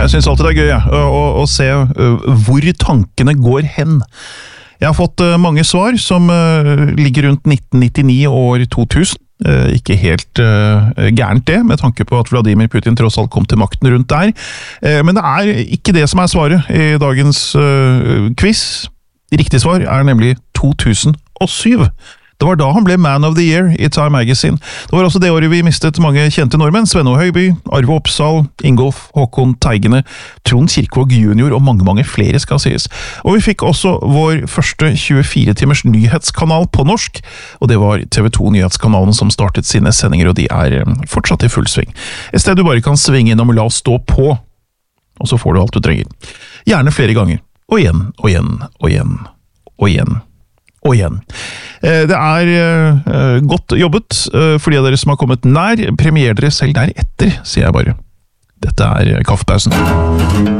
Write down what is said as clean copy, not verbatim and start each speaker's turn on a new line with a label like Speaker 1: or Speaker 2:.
Speaker 1: Jeg synes alltid det er gøy å se hvor tankene går hen. Jeg har fått mange svar som ligger rundt 1999 og år 2000. Ikke helt gærent det, med tanke på at Vladimir Putin tross alt kom til makten rundt der. Men det er ikke det som er svaret i dagens quiz. Riktig svar er nemlig 2007. Det var da han ble Man of the Year i Time Magazine. Det var også det året vi mistet mange kjente nordmenn. Svenno Høiby, Arve Oppsal, Ingolf Håkon Teigene, Trond Kirkvaag junior og mange flere skal sies. Og vi fikk også vår første 24-timers nyhetskanal på norsk, og det var TV2 Nyhetskanalen som startet sine sendinger, og de er fortsatt i full sving. Et sted du bare kan svinge innom og la oss stå på, og så får du alt du trenger. Gjerne flere ganger. Og igjen, og igjen, og igjen, og igjen. Og igjen. Det er godt jobbet for de av dere som har kommet nær. Premier dere selv deretter, sier jeg bare. Dette er Kaffepausen.